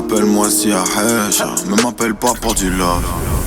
appelle-moi si à Hecha, mais m'appelle pas pour du love.